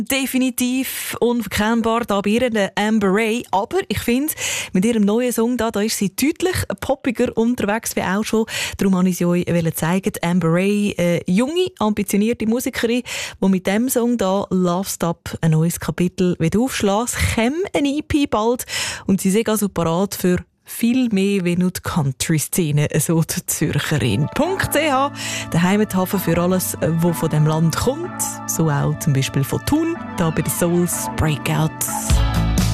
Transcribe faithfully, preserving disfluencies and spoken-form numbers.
Definitiv unverkennbar da bei ihr, Amber Ray. Aber ich finde, mit ihrem neuen Song da, da ist sie deutlich poppiger unterwegs wie auch schon. Darum wollte ich sie euch zeigen. Amber Ray, eine junge, ambitionierte Musikerin, die mit dem Song da, Love Stop, ein neues Kapitel wird aufschlagen. Es kommt ein E P bald und sie sind also parat für viel mehr wie nur die Country-Szene, so die Zürcherin. .ch, der Heimathafen für alles, was von dem Land kommt. So auch zum Beispiel von Thun, da bei den Souls Breakouts.